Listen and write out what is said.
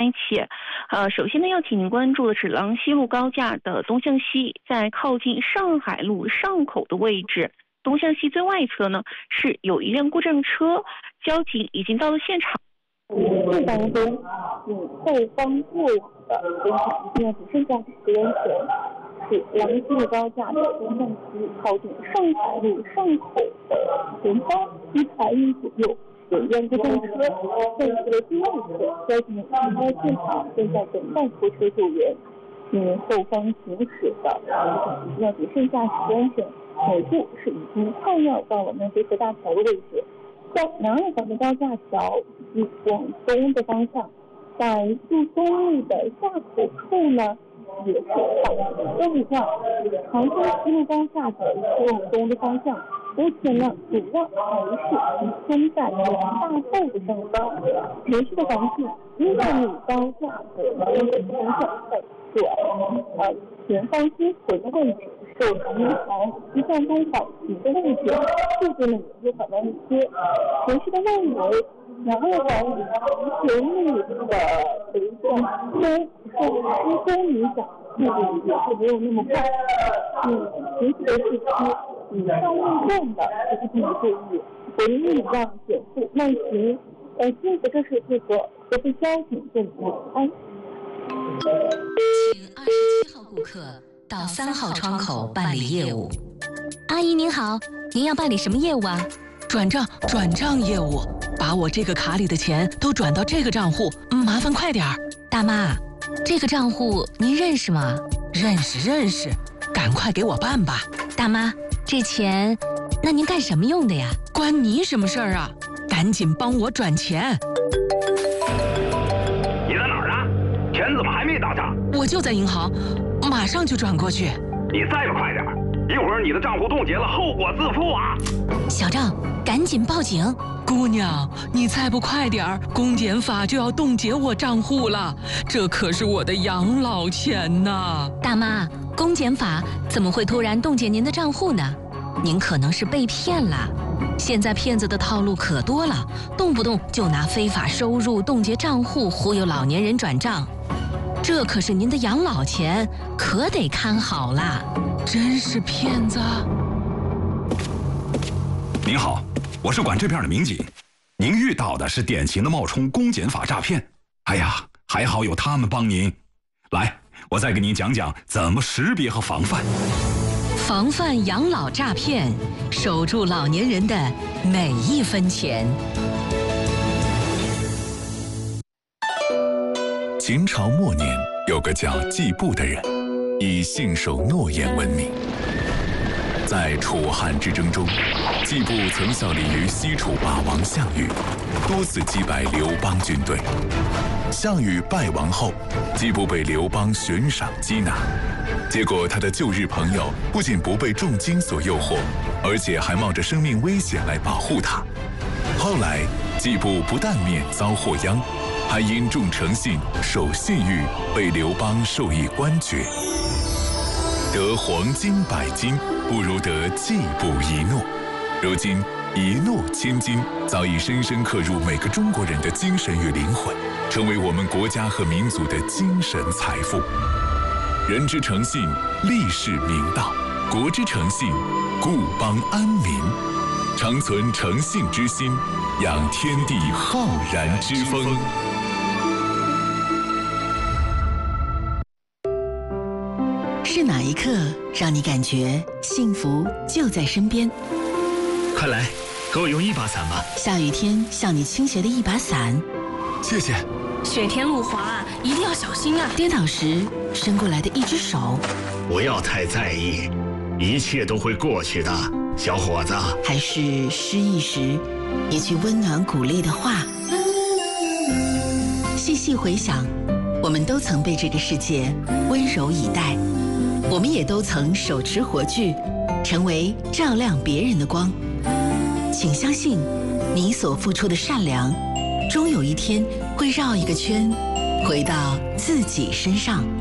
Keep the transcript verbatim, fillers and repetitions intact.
一起。呃，首先呢，要请您关注的是郎西路高架的东向西，在靠近上海路上口的位置，东向西最外侧呢是有一辆故障车，交警已经到了现场。 这当中，你后方过往的东西一定要只剩下十元钱。是郎西路高架的东向西，靠近上海路上口的前方一百米左右，有一辆故障车，在这个第二侧，交警已经在现场，正在等待拖车救援。因为后方行驶的一定要只剩下十元钱，每步是已经快要到了南回河大桥的位置。在南二环的高架桥以及往东的方向，在杜松路的下口处呢，也是保持的路段，长江西路高架的往东的方向，目前呢主要还是集中在两大后的上方，城市的环境一万米高架的东北方向在转呃前方接回的位置，受银行一向东跑行的位置，这边呢也有好到一些城市的外围。南二环以及前路的北向东受施工影响，速度也是没有那么快。嗯，平时的市区以上路段的这个请注意，违例让减速慢行。呃，接着就是这个合肥交警镇永安。 请二十七号顾客到三号窗口办理业务。阿姨您好，您要办理什么业务啊？ 转账转账业务，把我这个卡里的钱都转到这个账户，麻烦快点儿。 大妈，这个账户您认识吗？ 认识认识，赶快给我办吧。 大妈，这钱那您干什么用的呀？ 关你什么事儿啊？赶紧帮我转钱。 你在哪儿啊？钱怎么还没到账？ 我就在银行，马上就转过去。 你再不快点，一会儿你的账户冻结了，后果自负啊！ 小郑，赶紧报警！ 姑娘，你再不快点儿，公检法就要冻结我账户了，这可是我的养老钱呐！ 大妈，公检法怎么会突然冻结您的账户呢？您可能是被骗了。现在骗子的套路可多了，动不动就拿非法收入冻结账户忽悠老年人转账，这可是您的养老钱，可得看好了。 真是骗子！ 您好，我是管这片的民警，您遇到的是典型的冒充公检法诈骗。哎呀，还好有他们帮您。来，我再给您讲讲怎么识别和防范。 防范养老诈骗，守住老年人的每一分钱。 秦朝末年，有个叫季布的人，以信守诺言闻名。在楚汉之争中，季布曾效力于西楚霸王项羽，多次击败刘邦军队。项羽败亡后，季布被刘邦悬赏缉拿，结果他的旧日朋友不仅不被重金所诱惑，而且还冒着生命危险来保护他。后来，季布不但免遭祸殃，还因重诚信、守信誉，被刘邦授以官爵。得黄金百斤，不如得季布一诺。如今，一诺千金早已深深刻入每个中国人的精神与灵魂，成为我们国家和民族的精神财富。人之诚信，立世明道；国之诚信，固邦安民。常存诚信之心，养天地浩然之风。 是哪一刻让你感觉幸福就在身边？ 快来，给我用一把伞吧。 下雨天向你倾斜的一把伞。 谢谢。 雪天路滑，一定要小心啊！ 跌倒时伸过来的一只手。 不要太在意，一切都会过去的，小伙子。 还是失意时一句温暖鼓励的话。细细回想，我们都曾被这个世界温柔以待，我们也都曾手持火炬，成为照亮别人的光。请相信，你所付出的善良，终有一天会绕一个圈，回到自己身上。